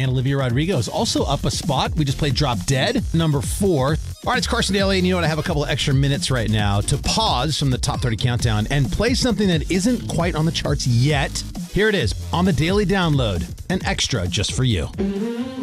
and Olivia Rodrigo is also up a spot. We just played Drop Dead, number 4. All right, it's Carson Daly, and you know what? I have a couple of extra minutes right now to pause from the Top 30 Countdown and play something that isn't quite on the charts yet. Here it is, on the Daily Download, an extra just for you.